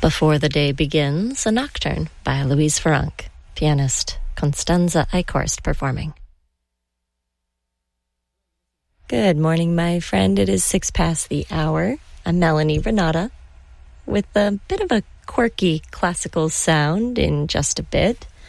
Before the Day Begins, a nocturne by Louise Farranc, pianist Constanza Eichhorst performing. Good morning, my friend. It is 6 past the hour. I'm Melanie Renata with a bit of a quirky classical sound in just a bit.